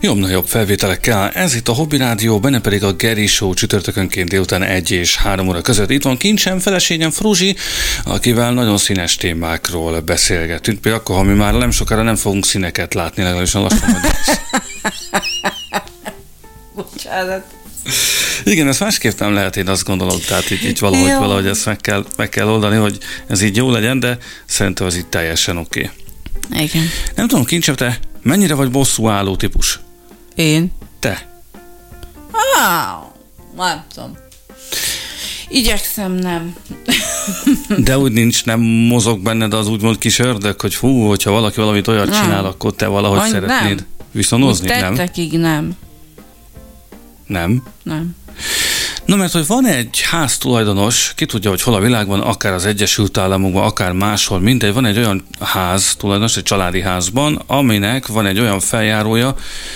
Jobb-nagyobb felvételekkel. Ez itt a Hobby Rádió, benne pedig a Geri Show csütörtökönként délután 1 és 3 óra között. Itt van kincsem, feleségem Fruzsi, akivel nagyon színes témákról beszélgetünk. Például akkor, ha mi már nem sokára nem fogunk színeket látni, legalábbis a lassan majd lesz. Bocsánat. Igen, ezt másképp nem lehet, én azt gondolom, tehát így valahogy ezt meg kell oldani, hogy ez így jó legyen, de szerintem az így teljesen oké. Igen. Nem tudom, kincsem, te mennyire vagy bosszúálló típus? Én? Te? Nem tudom. Igyekszem, nem. De úgy nincs, nem mozog benned az úgymond kis ördög, hogy fú, hogyha valaki valamit olyat csinál, akkor te valahogy szeretnéd viszonozni, nem? Tettekig nem. Nem? Nem. Na, mert hogy van egy háztulajdonos, ki tudja, hogy hol a világban, akár az Egyesült Államokban, akár máshol, mindegy, van egy olyan háztulajdonos, egy családi házban, aminek van egy olyan feljárója,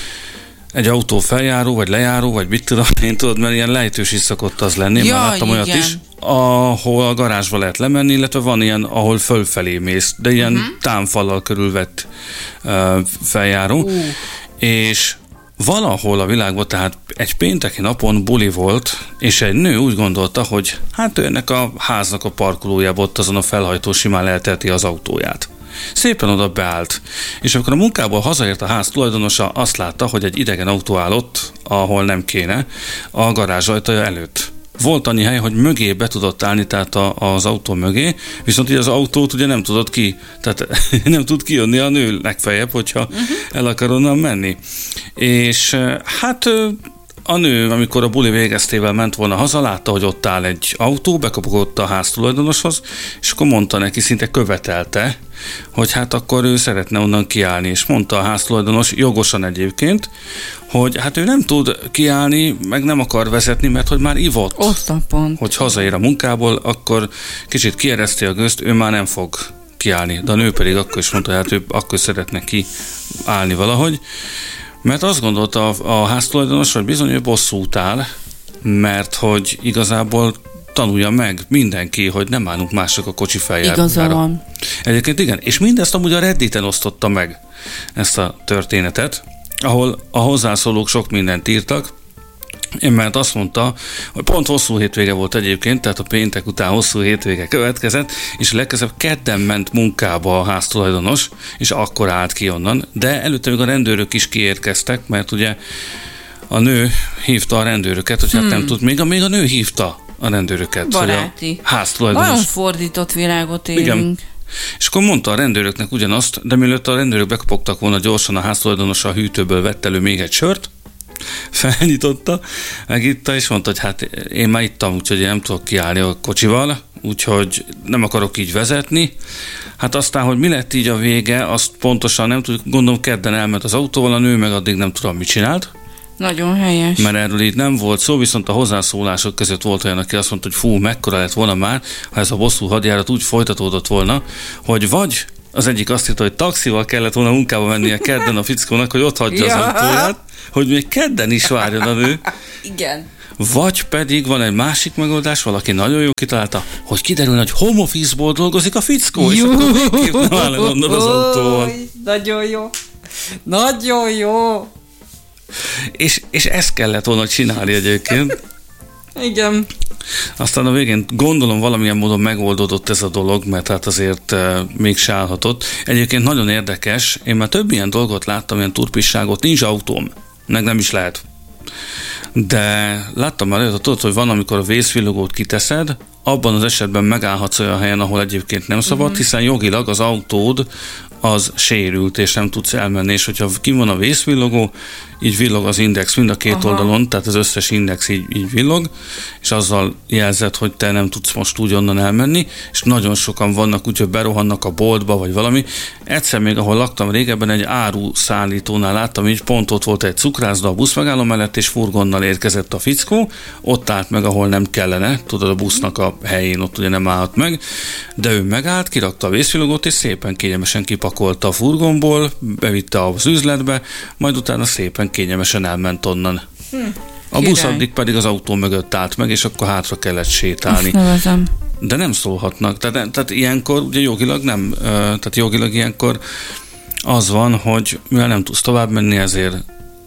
egy autó feljáró, vagy lejáró, vagy mit tudom én, tudod, mert ilyen lejtős is szokott az lenni, már láttam olyat is, ahol a garázsba lehet lemenni, illetve van ilyen, ahol fölfelé mész, de ilyen támfallal körülvett feljáró, és valahol a világban, tehát egy pénteki napon buli volt, és egy nő úgy gondolta, hogy hát ő ennek a háznak a parkolójában ott azon a felhajtó simán elteheti az autóját. Szépen oda beállt, és amikor a munkából hazaért a ház tulajdonosa, azt látta, hogy egy idegen autó állott, ahol nem kéne, a garázs ajtaja előtt. Volt annyi hely, hogy mögé be tudott állni, tehát az autó mögé, viszont így az autót ugye nem tudott tehát nem tud kijönni a nő legfeljebb, hogyha el akar onnan menni. És hát a nő, amikor a buli végeztével ment volna haza, látta, hogy ott áll egy autó, bekapott a ház tulajdonoshoz, és akkor mondta neki, szinte követelte, hogy hát akkor ő szeretne onnan kiállni, és mondta a háztulajdonos, jogosan egyébként, hogy hát ő nem tud kiállni, meg nem akar vezetni, mert hogy már ivott. Ott a pont. Hogy hazaér a munkából, akkor kicsit kiereszti a gőzt, ő már nem fog kiállni. De a nő pedig akkor is mondta, hogy hát ő akkor szeretne kiállni valahogy, mert azt gondolta a háztulajdonos, hogy bizony ő bosszút áll, mert hogy igazából tanulja meg mindenki, hogy nem állunk mások a kocsi feljárójára. Igaza van. Egyébként igen, és mindezt amúgy a Redditen osztotta meg, ezt a történetet, ahol a hozzászólók sok mindent írtak, mert azt mondta, hogy pont hosszú hétvége volt egyébként, tehát a péntek után hosszú hétvége következett, és legközelebb kedden ment munkába a háztulajdonos, és akkor állt ki onnan, de előtte még a rendőrök is kiérkeztek, mert ugye a nő hívta a rendőröket, hogy hát nem tud, még a nő hívta a rendőröket, baráti. Hogy a háztulajdonos. Nagyon fordított világot élünk. Igen. És akkor mondta a rendőröknek ugyanazt, de mielőtt a rendőrök bekopogtak volna, gyorsan a háztulajdonos a hűtőből vett elő még egy sört, felnyitotta, megitta, és mondta, hogy hát én már ittam, úgyhogy én nem tudok kiállni a kocsival, úgyhogy nem akarok így vezetni. Hát aztán, hogy mi lett így a vége, azt pontosan nem tudjuk, gondolom kedden elment az autóval, a nő meg addig nem tudom, mit csinált. Nagyon helyes. Mert erről így nem volt szó, viszont a hozzászólások között volt olyan, aki azt mondta, hogy fú, mekkora lett volna már, ha ez a bosszú hadjárat úgy folytatódott volna, hogy vagy az egyik azt írta, hogy taxival kellett volna munkába mennie kedden a fickónak, hogy ott hagyja az autóját, hogy még kedden is várjon a nő. Igen. Vagy pedig van egy másik megoldás, valaki nagyon jó kitalálta, hogy kiderül, hogy home office-ból dolgozik a fickó, és akkor végképp nem áll onnan az autóval. Nagyon jó. Nagyon jó. És ezt kellett volna csinálni egyébként. Igen. Aztán a végén gondolom valamilyen módon megoldódott ez a dolog, mert hát azért még se állhatott. Egyébként nagyon érdekes, én már több ilyen dolgot láttam, ilyen turpisságot, nincs autóm, meg nem is lehet. De láttam már olyat, tudod, hogy van, amikor a vészvillogót kiteszed, abban az esetben megállhatsz olyan helyen, ahol egyébként nem szabad, hiszen jogilag az autód az sérült, és nem tudsz elmenni, és hogyha ki van a vészvillogó, így villog az index mind a két oldalon, tehát az összes index így villog, és azzal jelzed, hogy te nem tudsz most úgy onnan elmenni, és nagyon sokan vannak, úgyhogy berohannak a boltba, vagy valami. Egyszer még, ahol laktam régebben, egy áruszállítónál láttam, így pont ott volt egy cukrászda a buszmegálló mellett, és furgonnal érkezett a fickó, ott állt meg, ahol nem kellene, tudod, a busznak a helyén, ott ugye nem állhat meg, de ő megállt, kirakta a vészvillogót, és szépen kényelmesen kipakolta a furgonból, bevitte az üzletbe, majd utána szépen kényelmesen elment onnan. A busz addig pedig az autó mögött állt meg, és akkor hátra kellett sétálni. De nem szólhatnak. Tehát ilyenkor ugye jogilag nem, tehát jogilag ilyenkor az van, hogy mivel nem tudsz tovább menni, ezért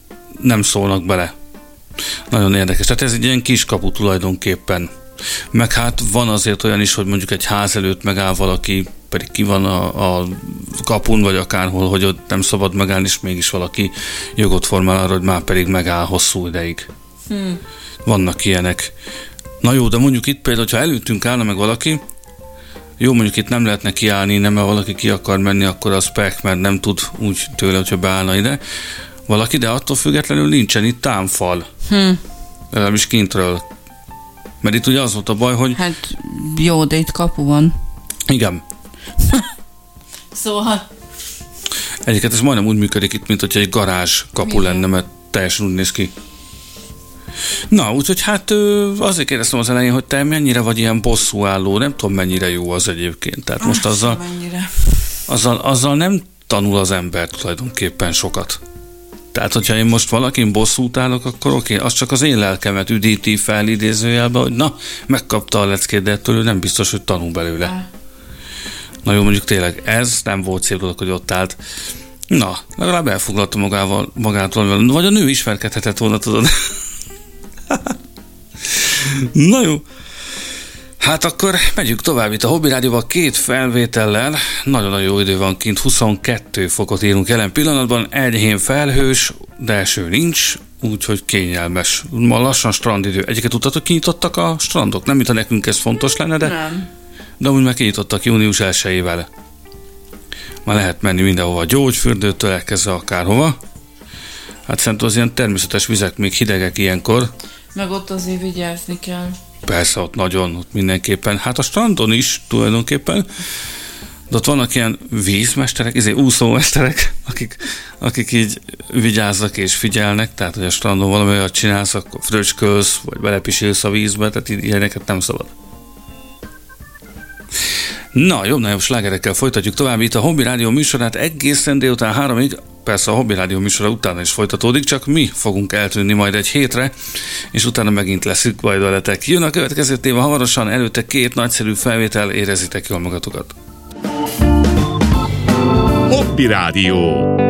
nem szólnak bele. Nagyon érdekes. Tehát ez egy ilyen kiskapu tulajdonképpen. Meg hát van azért olyan is, hogy mondjuk egy ház előtt megáll valaki, pedig ki van a kapun, vagy akárhol, hogy ott nem szabad megállni, és mégis valaki jogot formál arra, hogy már pedig megáll hosszú ideig. Vannak ilyenek. Na jó, de mondjuk itt például, ha előttünk állna meg valaki, jó, mondjuk itt nem lehetne kiállni, nem, mert valaki ki akar menni, akkor az pek, mert nem tud úgy tőle, hogyha beállna ide valaki, de attól függetlenül nincsen itt támfal. Legalábbis kintről. Mert itt ugye az volt a baj, hogy... Hát jó, de itt kapu van. Igen. Szóval... Egyébként ez majdnem úgy működik itt, mint hogyha egy garázs kapu lenne, mert teljesen úgy néz ki. Na, úgyhogy hát azért kérdeztem az elején, hogy te mennyire vagy ilyen bosszúálló, nem tudom mennyire jó az egyébként. Tehát most azzal nem tanul az ember tulajdonképpen sokat. Tehát, hogyha én most valakin bosszút állok, akkor oké, az csak az én lelkemet üdíti fel idézőjelbe, hogy na, megkapta a leckét, de ettől ő nem biztos, hogy tanul belőle. Na jó, mondjuk tényleg ez nem volt szép dolog, hogy ott állt. Na, legalább elfoglalta magától, vagy a nő ismerkedhetett volna, tudod. Na jó. Hát akkor megyünk tovább itt a Hobby Rádióval 2 felvétellel. Nagyon-nagyon jó idő van kint, 22 fokot írunk jelen pillanatban, enyhén felhős, de eső nincs, úgyhogy kényelmes. Ma lassan strandidő. Egyébként tudtad, hogy kinyitottak a strandok? Nem, mintha nekünk ez fontos lenne, de... Nem. De úgy meg kinyitottak június 1-ével. Már lehet menni mindenhova, gyógyfürdőtől elkezdve akárhova. Hát szerintem az ilyen természetes vizek még hidegek ilyenkor. Meg ott azért vigyázni kell. Persze, ott nagyon, ott mindenképpen. Hát a strandon is tulajdonképpen. De ott vannak ilyen vízmesterek, úszómesterek, akik így vigyáznak és figyelnek, tehát hogy a strandon valami olyat csinálsz, akkor fröcskölsz, vagy belepisilsz a vízbe, tehát ilyeneket nem szabad. Na, jobb slágerekkel folytatjuk tovább itt a Hobby Rádió műsorát egészen délután 3-ig. Persze a Hobby Rádió műsora utána is folytatódik, csak mi fogunk eltűnni majd egy hétre, és utána megint leszünk majd veletek. Jön a következő téma hamarosan, előtte 2 nagyszerű felvétel, érezzétek jól magatokat. Hobby Rádió.